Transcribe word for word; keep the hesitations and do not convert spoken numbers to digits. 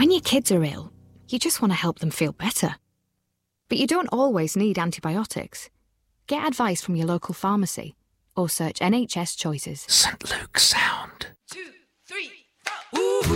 When your kids are ill, you just want to help them feel better. But you don't always need antibiotics. Get advice from your local pharmacy or search N H S Choices. Saint Luke's Sound.